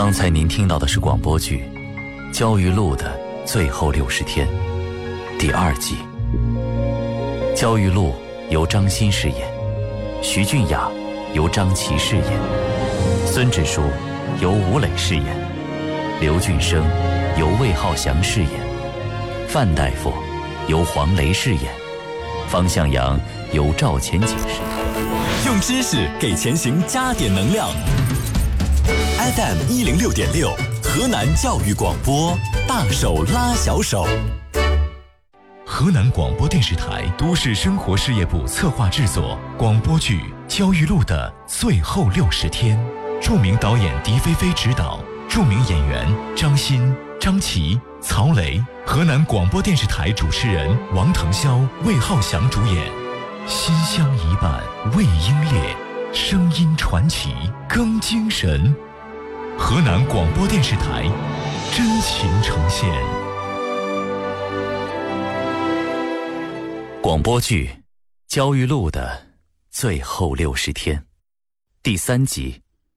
刚才您听到的是广播剧《焦裕禄的最后60天》第2季。焦裕禄由张欣饰演，徐俊雅由张琪饰演，孙志书由吴磊饰演，刘俊生由魏浩翔饰演，范大夫由黄雷饰演，方向阳由赵钱景饰演。 用知识给前行加点能量。FM 106.6，河南教育广播，大手拉小手。河南广播电视台都市生活事业部策划制作广播剧《焦裕禄的最后60天》，著名导演狄菲菲执导，著名演员张欣、张琪、曹雷，河南广播电视台主持人王腾霄、魏浩翔主演。心相一半未英烈，声音传奇更精神。河南广播电视台真情呈现。 广播剧《焦裕禄的最后60天》第3集。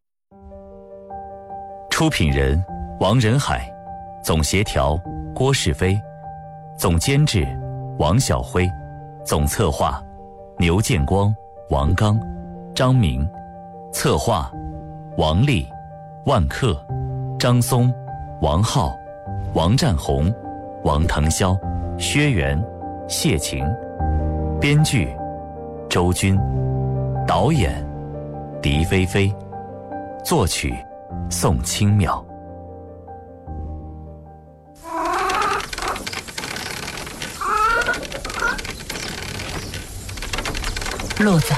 出品人王仁海，总协调郭世飞，总监制王晓辉，总策划牛建光、王刚、张明，策划王丽、万克、张松、王浩、王占红、王腾霄、薛元、谢晴，编剧周军，导演狄菲菲，作曲宋清妙。 路子，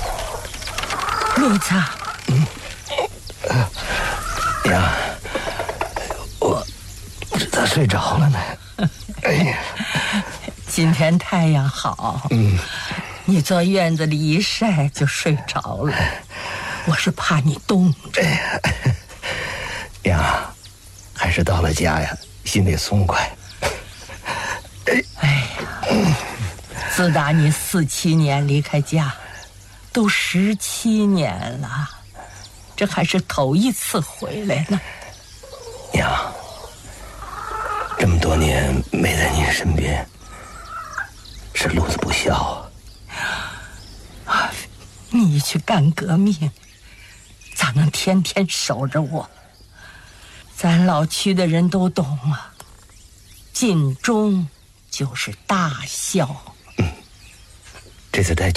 呀，我这咋睡着了呢？哎呀， 今天太阳好，你坐院子里一晒就睡着了，我是怕你冻着。 呀，还是到了家呀，心里松快。 哎呀，自打你47年离开家，都17年了，这还是头一次回来呢。 娘，这么多年没在您身边，是路子不孝啊。 你去干革命，咋能天天守着我？咱老区的人都懂啊，尽忠就是大孝。 这次带